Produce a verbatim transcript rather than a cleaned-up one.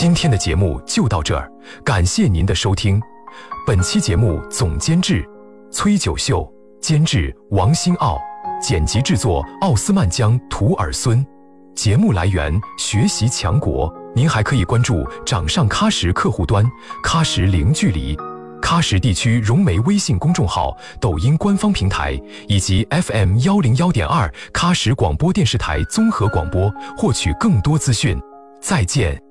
今天的节目就到这儿，感谢您的收听。本期节目总监制崔九秀，监制王新奥，剪辑制作奥斯曼江图尔孙。节目来源学习强国。您还可以关注掌上喀什客户端、喀什零距离、喀什地区融媒微信公众号、抖音官方平台以及 F M 一零一点二喀什广播电视台综合广播，获取更多资讯。再见。